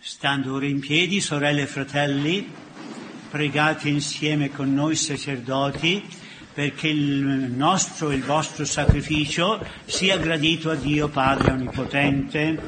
Stando ora in piedi, sorelle e fratelli, pregate insieme con noi sacerdoti perché il vostro sacrificio sia gradito a Dio Padre Onnipotente.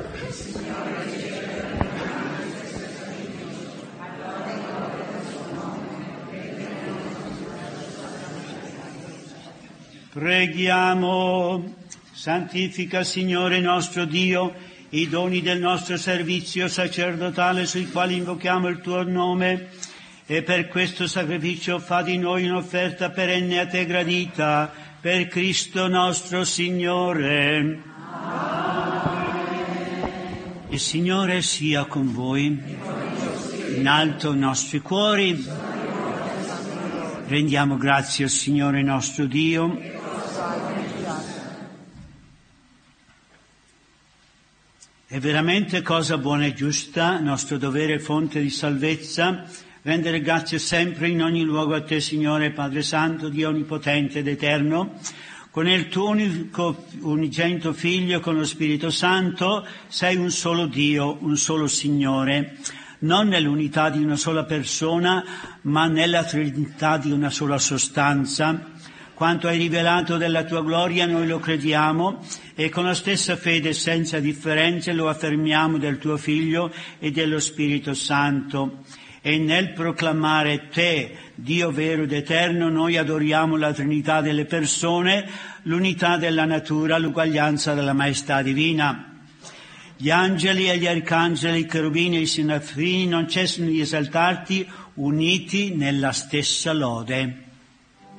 Preghiamo. Santifica, Signore nostro Dio, i doni del nostro servizio sacerdotale sui quali invochiamo il tuo nome, e per questo sacrificio fa di noi un'offerta perenne a te gradita, per Cristo nostro Signore. Amen. Il Signore sia con voi. In alto i nostri cuori. Rendiamo grazie al Signore nostro Dio. È veramente cosa buona e giusta, nostro dovere e fonte di salvezza, rendere grazie sempre in ogni luogo a te, Signore, Padre Santo, Dio Onnipotente ed Eterno, con il tuo unigenito Figlio e con lo Spirito Santo, sei un solo Dio, un solo Signore, non nell'unità di una sola persona, ma nella Trinità di una sola sostanza. Quanto hai rivelato della tua gloria noi lo crediamo e con la stessa fede senza differenze lo affermiamo del tuo Figlio e dello Spirito Santo. E nel proclamare te, Dio vero ed eterno, noi adoriamo la Trinità delle persone, l'unità della natura, l'uguaglianza della maestà divina. Gli angeli e gli arcangeli, i cherubini e i serafini non cessano di esaltarti, uniti nella stessa lode.